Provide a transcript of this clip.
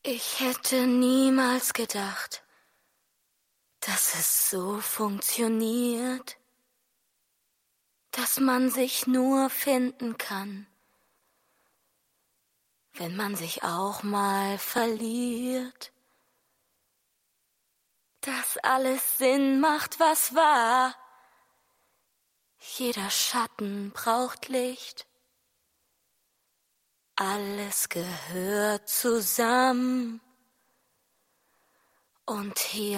Ich hätte niemals gedacht, dass es so funktioniert, dass man sich nur finden kann, wenn man sich auch mal verliert. Dass alles Sinn macht, was war. Jeder Schatten braucht Licht. Alles gehört zusammen. Und hier